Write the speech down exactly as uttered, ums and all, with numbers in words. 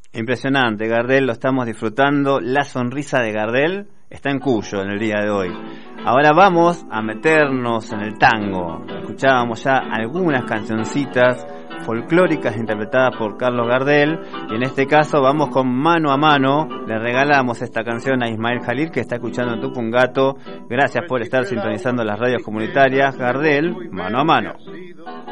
Impresionante, Gardel, lo estamos disfrutando. La sonrisa de Gardel está en Cuyo en el día de hoy. Ahora vamos a meternos en el tango. Escuchábamos ya algunas cancioncitas folclóricas interpretadas por Carlos Gardel, y en este caso vamos con Mano a Mano. Le regalamos esta canción a Ismael Jalil, que está escuchando en Tupungato. Gracias por estar sintonizando las radios comunitarias. Gardel, Mano a Mano.